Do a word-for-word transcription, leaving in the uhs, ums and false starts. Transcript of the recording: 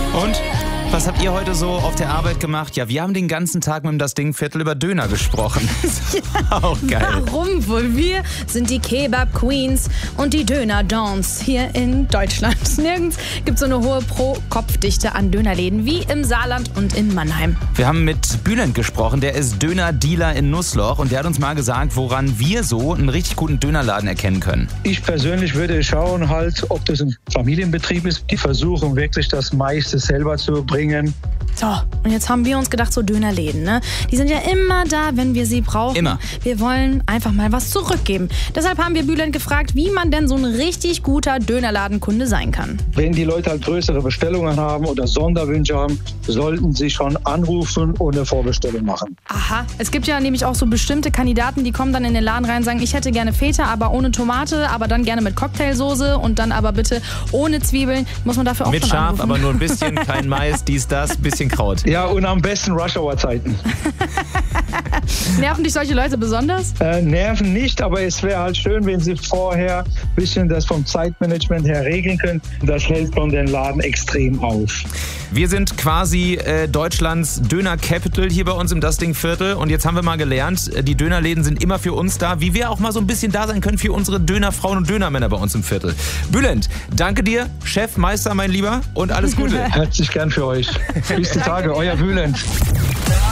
Und was habt ihr heute so auf der Arbeit gemacht? Ja, wir haben den ganzen Tag mit dem Das Ding Viertel über Döner gesprochen. Ja, auch geil. Warum wohl? Wir sind die Kebab-Queens und die Döner-Dons hier in Deutschland. Nirgends gibt es so eine hohe Pro-Kopf-Dichte an Dönerläden wie im Saarland und in Mannheim. Wir haben mit Bülent gesprochen, der ist Döner-Dealer in Nussloch und der hat uns mal gesagt, woran wir so einen richtig guten Dönerladen erkennen können. Ich persönlich würde schauen halt, ob das ein Familienbetrieb ist. Die versuchen wirklich das meiste selber zu bringen. So, und jetzt haben wir uns gedacht, so Dönerläden, ne? Die sind ja immer da, wenn wir sie brauchen. Immer. Wir wollen einfach mal was zurückgeben. Deshalb haben wir Bülent gefragt, wie man denn so ein richtig guter Dönerladenkunde sein kann. Wenn die Leute halt größere Bestellungen haben oder Sonderwünsche haben, sollten sie schon anrufen und eine Vorbestellung machen. Aha, es gibt ja nämlich auch so bestimmte Kandidaten, die kommen dann in den Laden rein und sagen, ich hätte gerne Feta, aber ohne Tomate, aber dann gerne mit Cocktailsoße und dann aber bitte ohne Zwiebeln. Muss man dafür auch Mit schon Schaf, anrufen. aber nur ein bisschen, kein Mais, dies, das, bisschen Kraut. Ja, und am besten Rush-Hour-Zeiten. Nerven dich solche Leute besonders? Äh, nerven nicht, aber es wäre halt schön, wenn sie vorher ein bisschen das vom Zeitmanagement her regeln können. Das hält von den Laden extrem auf. Wir sind quasi äh, Deutschlands Döner-Capital hier bei uns im Das Ding Viertel und jetzt haben wir mal gelernt, die Dönerläden sind immer für uns da, wie wir auch mal so ein bisschen da sein können für unsere Dönerfrauen und Dönermänner bei uns im Viertel. Bülent, danke dir, Chef, Meister, mein Lieber und alles Gute. Herzlich gern für euch. Bis die Tage, euer Bülent.